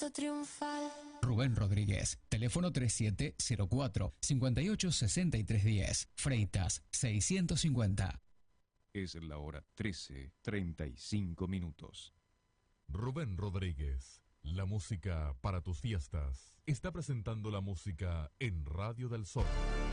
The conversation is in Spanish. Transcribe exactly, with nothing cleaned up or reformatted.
canto triunfal. Rubén Rodríguez, teléfono treinta y siete cero cuatro, cincuenta y ocho sesenta y tres diez, Freitas seiscientos cincuenta. Es la hora trece, treinta y cinco minutos. Rubén Rodríguez, la música para tus fiestas. Está presentando la música en Radio del Sol.